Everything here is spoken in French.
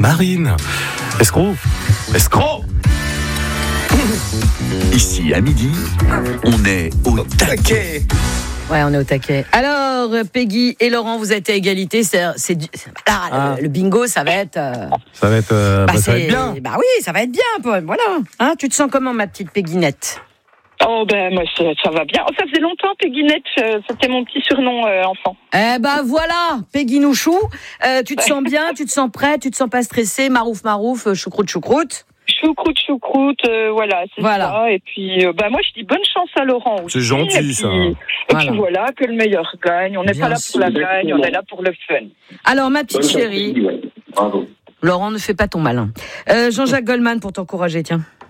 Marine. Escroc. Ici, à midi, on est au taquet. Ouais, on est au taquet. Alors, Peggy et Laurent, vous êtes à égalité. Le bingo, ça va être... Ça va être bien. Bah oui, ça va être bien, Paul. Voilà. Hein, tu te sens comment, ma petite Pegginette ? Oh moi ça va bien. Oh, ça faisait longtemps, Pegginette, c'était mon petit surnom enfant. Eh ben voilà, Peggy Nouchou. Tu te sens bien, tu te sens prête, tu te sens pas stressée, marouf, choucroute. Choucroute, voilà, c'est ça. Et puis, moi, je dis bonne chance à Laurent aussi. C'est gentil, ça. Et puis voilà, que le meilleur gagne. On n'est pas là pour la gagne, on est là pour le fun. Alors, ma petite chérie, Bravo. Laurent, ne fais pas ton malin. Jean-Jacques Goldman pour t'encourager, tiens.